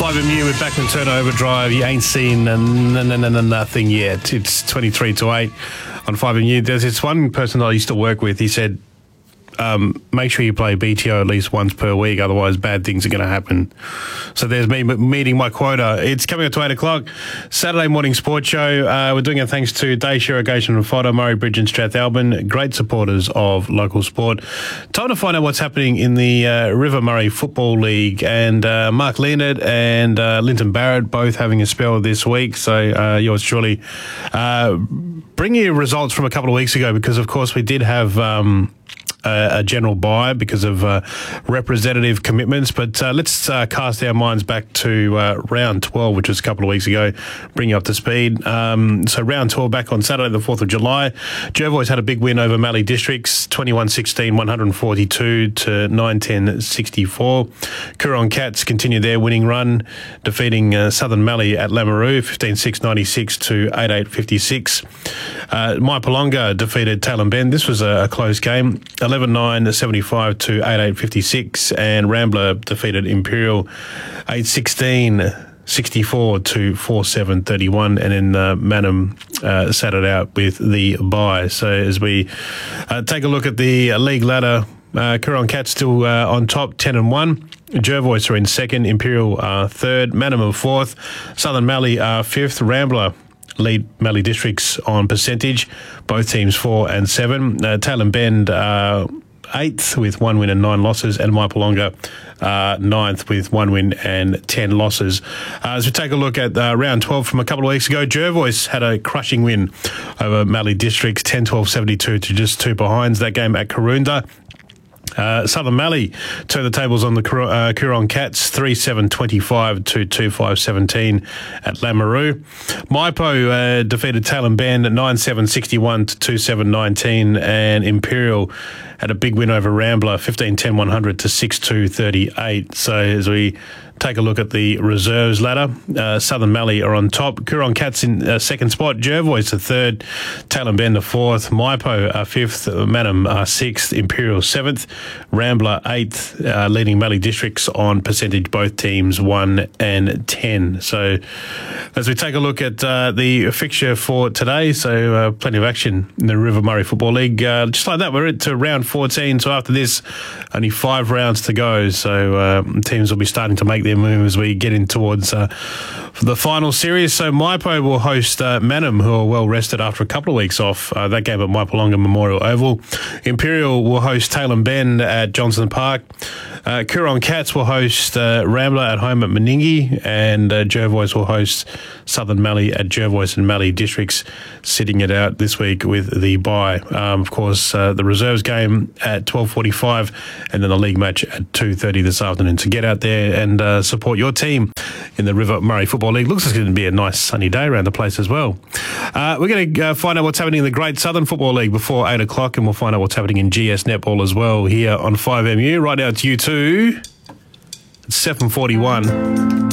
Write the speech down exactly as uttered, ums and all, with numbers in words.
five M U with Backman Turner Overdrive. You ain't seen n- n- n- n- nothing yet. It's twenty-three to eight on five M U. There's this one person that I used to work with. He said, um, make sure you play B T O at least once per week, otherwise bad things are going to happen. So there's me meeting my quota. It's coming up to eight o'clock, Saturday morning sports show. Uh, we're doing it thanks to Daesh Irrigation and Fodder, Murray Bridge and Strathalbyn, great supporters of local sport. Time to find out what's happening in the uh, River Murray Football League, and uh, Mark Leonard and uh, Linton Barrett both having a spell this week. So uh, yours truly. Uh, bring you results from a couple of weeks ago, because of course we did have Um, a general buy because of uh, representative commitments. But uh, let's uh, cast our minds back to uh, round twelve, which was a couple of weeks ago, bring you up to speed. Um, so round twelve back on Saturday, the fourth of July, Jervois had a big win over Mallee Districts, twenty-one sixteen, one forty-two to nine ten sixty-four. Coorong Cats continued their winning run, defeating uh, Southern Mallee at Lameroo, fifteen six ninety-six to eight eight fifty-six. Uh, Mypolonga defeated Tailem Bend. This was a, a close game, eleven nine seventy-five to eight eight fifty-six, and Rambler defeated Imperial eight sixteen sixty-four to four seven thirty-one, and then uh, Manham uh, sat it out with the bye. So as we uh, take a look at the uh, league ladder, uh, Coorong Cats still uh, on top, ten and one. Jervois are in second, Imperial uh, third, Manham are fourth, Southern Mallee are fifth, Rambler lead Mallee Districts on percentage, both teams four and seven. Uh, Tailem Bend uh, eighth with one win and nine losses, and Mypolonga uh, ninth with one win and ten losses. Uh, as we take a look at uh, round twelve from a couple of weeks ago, Jervois had a crushing win over Mallee Districts, ten twelve seventy-two to just two behinds. That game at Karoonda. Uh, Southern Mallee turned the tables on the uh, Coorong Cats, three seven twenty-five to two five seventeen at Lameroo. Mypo uh, defeated Tailem Bend at nine seven sixty-one to two seven nineteen, and Imperial had a big win over Rambler, fifteen ten one hundred to six two thirty-eight. So as we take a look at the reserves ladder, uh, Southern Mallee are on top, Coorong Cats in uh, second spot, Jervois are third, Tailem Bend are fourth, Mypo are fifth, Manham are sixth, Imperial seventh, Rambler eighth, uh, leading Mallee Districts on percentage, both teams one and ten. So as we take a look at uh, the fixture for today, so uh, plenty of action in the River Murray Football League. Uh, just like that, we're into round fourteen, so after this, only five rounds to go, so uh, teams will be starting to make their move as we get in towards uh, the final series. So Mypo will host uh, Manham, who are well rested after a couple of weeks off. Uh, that game at Mypolonga Memorial Oval. Imperial will host Tailem Bend at Johnson Park. Uh, Coorong Cats will host uh, Rambler at home at Meningie, and uh, Jervois will host Southern Mallee at Jervois and Mallee Districts, sitting it out this week with the bye. Um, of course, uh, the reserves game at twelve forty-five, and then the league match at two thirty this afternoon. So get out there and uh, support your team in the River Murray Football League. Looks like it's going to be a nice sunny day around the place as well. Uh, we're going to uh, find out what's happening in the Great Southern Football League before eight o'clock, and we'll find out what's happening in G S Netball as well here on five M U. Right now it's U two. It's seven forty-one.